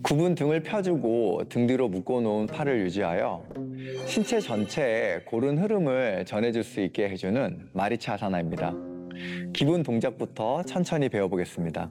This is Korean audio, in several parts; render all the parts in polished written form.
굽은 등을 펴주고 등 뒤로 묶어놓은 팔을 유지하여 신체 전체에 고른 흐름을 전해줄 수 있게 해주는 마리차사나입니다. 기본 동작부터 천천히 배워보겠습니다.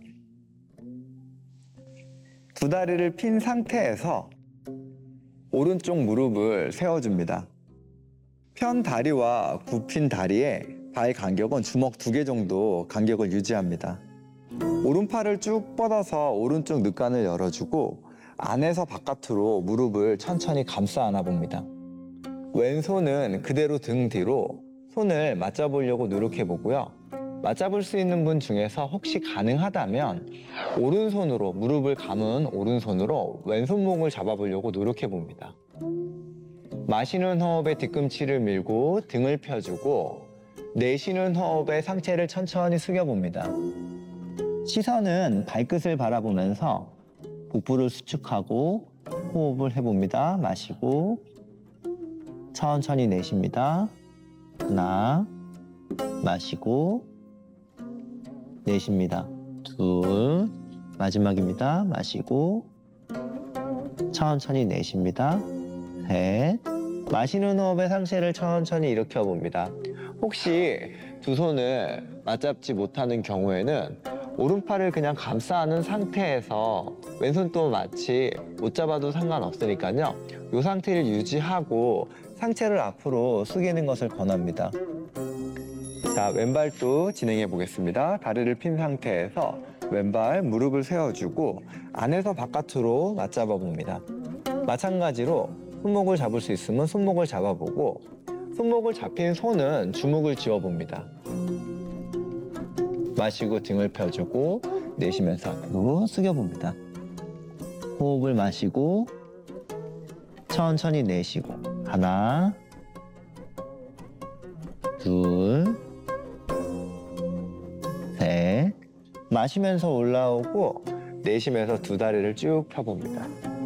두 다리를 핀 상태에서 오른쪽 무릎을 세워줍니다. 편 다리와 굽힌 다리의 발 간격은 주먹 2개 정도 간격을 유지합니다. 오른팔을 쭉 뻗어서 오른쪽 늑간을 열어주고 안에서 바깥으로 무릎을 천천히 감싸 안아봅니다. 왼손은 그대로 등 뒤로 손을 맞잡으려고 노력해보고요. 맞잡을 수 있는 분 중에서 혹시 가능하다면 오른손으로 무릎을 감은 오른손으로 왼손목을 잡아보려고 노력해봅니다. 마시는 호흡에 뒤꿈치를 밀고 등을 펴주고 내쉬는 호흡에 상체를 천천히 숙여봅니다. 시선은 발끝을 바라보면서 복부를 수축하고 호흡을 해봅니다. 마시고 천천히 내쉽니다. 하나, 마시고 내쉽니다. 둘, 마지막입니다. 마시고 천천히 내쉽니다. 셋, 마시는 호흡에 상체를 천천히 일으켜봅니다. 혹시 두 손을 맞잡지 못하는 경우에는 오른팔을 그냥 감싸 안은 상태에서 왼손도 마치 못 잡아도 상관없으니까요. 이 상태를 유지하고 상체를 앞으로 숙이는 것을 권합니다. 자, 왼발도 진행해 보겠습니다. 다리를 핀 상태에서 왼발 무릎을 세워주고 안에서 바깥으로 맞잡아 봅니다. 마찬가지로 손목을 잡을 수 있으면 손목을 잡아보고 손목을 잡힌 손은 주먹을 쥐어봅니다. 마시고 등을 펴주고 내쉬면서 앞으로 숙여봅니다. 호흡을 마시고 천천히 내쉬고 하나, 둘, 셋, 마시면서 올라오고 내쉬면서 두 다리를 쭉 펴봅니다.